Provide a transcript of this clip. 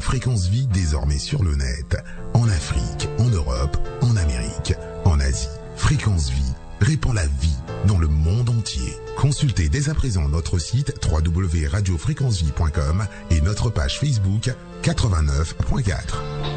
Fréquence Vie désormais sur le net. En Afrique, en Europe, en Amérique, en Asie. Fréquence Vie répand la vie dans le monde entier. Consultez dès à présent notre site www.radiofréquencevie.com et notre page Facebook 89.4.